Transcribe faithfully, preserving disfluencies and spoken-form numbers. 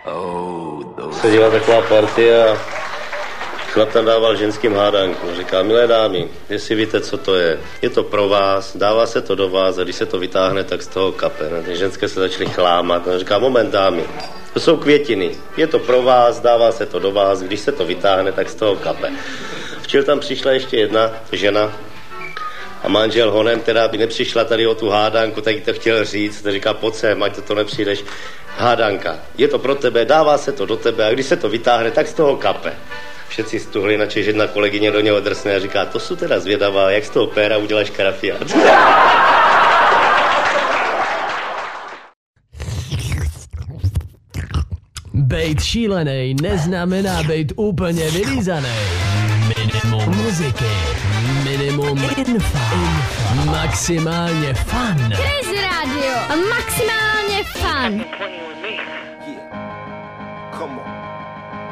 Se dělá taková party a chlap tam dával ženským hádanku. Říká, milé dámy, jestli víte, co to je, je to pro vás, dává se to do vás a když se to vytáhne, tak z toho kape. Ty ženské se začaly chlámat. On říká, moment dámy, to jsou květiny, je to pro vás, dává se to do vás, když se to vytáhne, tak z toho kape. Včera tam přišla ještě jedna žena a manžel honem, teda by nepřišla tady o tu hádanku, tak jí to chtěl říct, to říká, pojď sem, ať to, to nepřijdeš. Hádanka, je to pro tebe, dává se to do tebe a když se to vytáhne, tak z toho kape. Všetci stuhli, načež jedna kolegyně do něho drsne a říká, to jsou teda zvědavá, jak z toho péra uděláš karafiát. Bejt šílenej neznamená bejt úplně vylízanej. Minimum muziky, minimum infa, maximálně fun. Crazy Radio, maximálně fun. Come on.